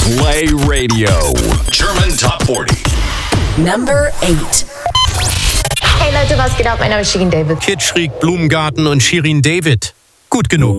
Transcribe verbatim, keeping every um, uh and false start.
Play Radio. German Top forty. Number eight. Hey Leute, was geht ab? Mein Name ist Shirin David. Kitschrig, Blumengarten und Shirin David. Gut genug.